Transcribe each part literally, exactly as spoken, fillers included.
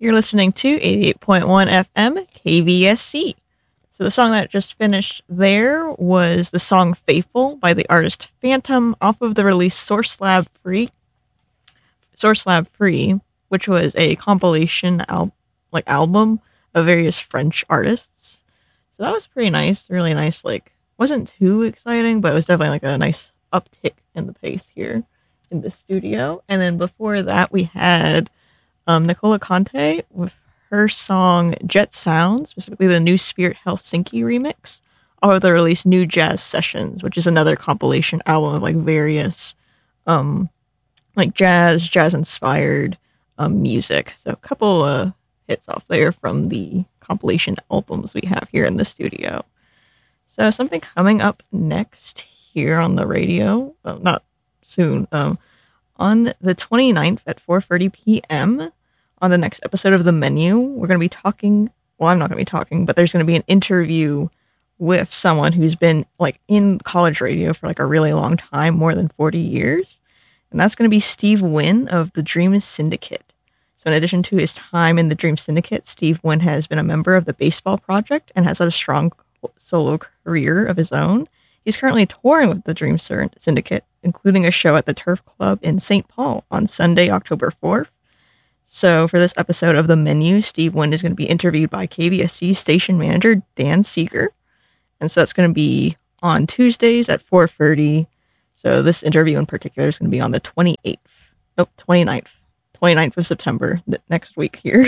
You're listening to eighty-eight point one F M K V S C. So the song that just finished there was the song Faithful by the artist Phantom off of the release Source Lab Free, Source Lab Free, which was a compilation al- like album of various French artists. So that was pretty nice, really nice. Like, wasn't too exciting, but it was definitely like a nice uptick in the pace here in the studio. And then before that, we had um, Nicola Conte with her song Jet Sound, specifically the New Spirit Helsinki remix, off of the release New Jazz Sessions, which is another compilation album of like various um, like jazz, jazz-inspired um, music. So a couple of hits off there from the compilation albums we have here in the studio. So something coming up next here on the radio, well, not soon, um, on the twenty-ninth at four thirty p.m. on the next episode of The Menu, we're going to be talking, well, I'm not going to be talking, but there's going to be an interview with someone who's been like in college radio for like a really long time, more than forty years. And that's going to be Steve Wynn of the Dream Syndicate. So in addition to his time in the Dream Syndicate, Steve Wynn has been a member of the Baseball Project and has had a strong solo career of his own. He's currently touring with the Dream Syndicate, including a show at the Turf Club in Saint Paul on Sunday, October fourth. So for this episode of The Menu, Steve Wynn is going to be interviewed by K V S C station manager Dan Seeger. And so that's going to be on Tuesdays at four thirty. So this interview in particular is going to be on the twenty-eighth. Nope, twenty-ninth. twenty-ninth of September, next week here.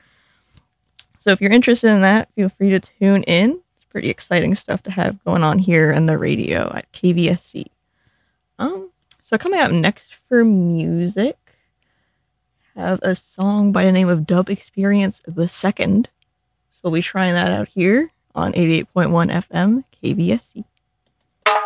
So if you're interested in that, feel free to tune in. It's pretty exciting stuff to have going on here in the radio at K V S C. Um, so coming up next for music, have a song by the name of Dub Experience the Second. So we'll be trying that out here on eighty-eight point one F M K V S C.